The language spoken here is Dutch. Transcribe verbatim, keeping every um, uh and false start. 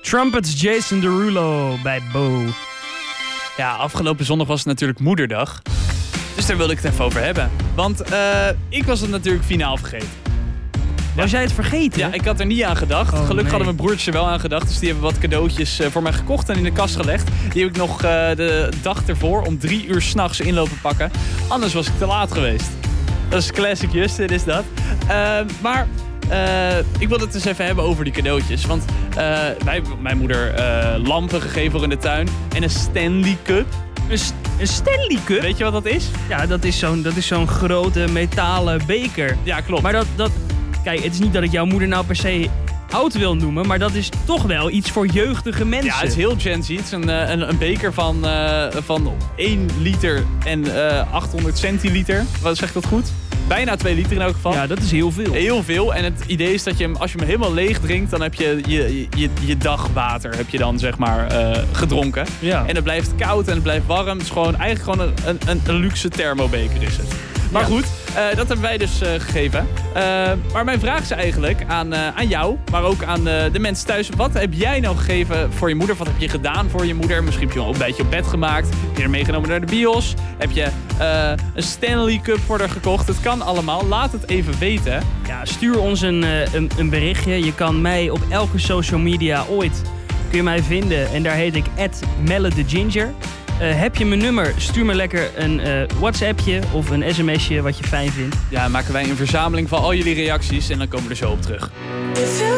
Trumpets, Jason Derulo bij Bo. Ja, afgelopen zondag was het natuurlijk Moederdag. Dus daar wilde ik het even over hebben. Want uh, ik was het natuurlijk finaal vergeten. Was jij het vergeten? Ja, ik had er niet aan gedacht. Oh, Gelukkig nee. hadden mijn broertjes er wel aan gedacht. Dus die hebben wat cadeautjes uh, voor mij gekocht en in de kast gelegd. Die heb ik nog uh, de dag ervoor om drie uur 's nachts inlopen pakken. Anders was ik te laat geweest. Dat is classic Justin, is dat. Uh, maar uh, ik wil het eens even hebben over die cadeautjes. Want uh, wij hebben mijn moeder uh, lampen gegeven voor in de tuin. En een Stanley Cup. Een, een Stanley Cup? Weet je wat dat is? Ja, dat is zo'n, dat is zo'n grote metalen beker. Ja, klopt. Maar dat, dat... Kijk, het is niet dat ik jouw moeder nou per se oud wil noemen, maar dat is toch wel iets voor jeugdige mensen. Ja, het is heel Gen Z. Het is een, een, een beker van, uh, van één liter en uh, achthonderd centiliter. Wat zeg ik dat goed? Bijna twee liter in elk geval. Ja, dat is heel veel. Heel veel. En het idee is dat je hem, als je hem helemaal leeg drinkt, dan heb je je, je, je dagwater heb je dan zeg maar uh, gedronken. Ja. En het blijft koud en het blijft warm. Het is gewoon eigenlijk gewoon een, een, een luxe thermobeker is het. Maar Ja. goed, uh, dat hebben wij dus uh, gegeven. Uh, maar mijn vraag is eigenlijk aan, uh, aan jou, maar ook aan uh, de mensen thuis. Wat heb jij nou gegeven voor je moeder? Wat heb je gedaan voor je moeder? Misschien heb je wel een beetje op bed gemaakt. Heb je er meegenomen naar de bios? Heb je uh, een Stanley Cup voor haar gekocht? Het kan allemaal. Laat het even weten. Ja, stuur ons een, uh, een, een berichtje. Je kan mij op elke social media ooit kun je mij vinden. En daar heet ik at melletheginger. Uh, heb je mijn nummer, stuur me lekker een uh, WhatsAppje of een sms'je wat je fijn vindt. Ja, maken wij een verzameling van al jullie reacties en dan komen we er zo op terug.